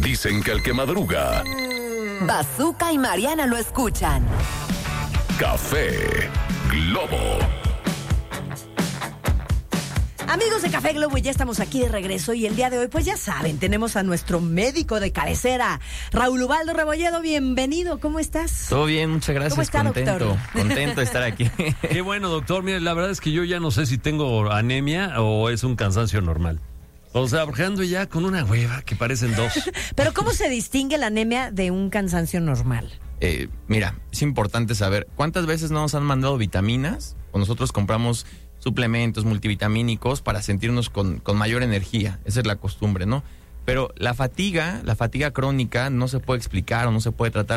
Dicen que el que madruga, Bazooka y Mariana lo escuchan. Café Globo. Amigos de Café Globo, ya estamos aquí de regreso y el día de hoy, pues ya saben, tenemos a nuestro médico de cabecera, Raúl Ubaldo Rebolledo. Bienvenido, ¿cómo estás? Todo bien, muchas gracias. ¿Cómo está, doctor? Contento de estar aquí. Qué bueno, doctor. Mire, la verdad es que yo ya no sé si tengo anemia o es un cansancio normal. O sea, porque ando ya con una hueva que parecen dos. Pero ¿cómo se distingue la anemia de un cansancio normal? Mira, es importante saber cuántas veces no nos han mandado vitaminas o nosotros compramos suplementos multivitamínicos para sentirnos con mayor energía. Esa es la costumbre, ¿no? Pero la fatiga crónica no se puede explicar o no se puede tratar